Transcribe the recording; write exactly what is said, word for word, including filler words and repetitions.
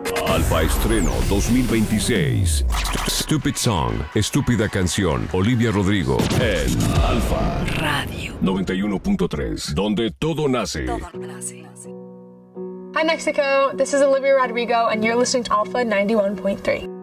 Alfa Estreno dos mil veintiséis. Stupid Song, estúpida canción. Olivia Rodrigo en Alfa Radio noventa y uno punto tres, donde todo nace. Todo nace. Hi Mexico, this is Olivia Rodrigo and you're listening to Alpha ninety-one point three.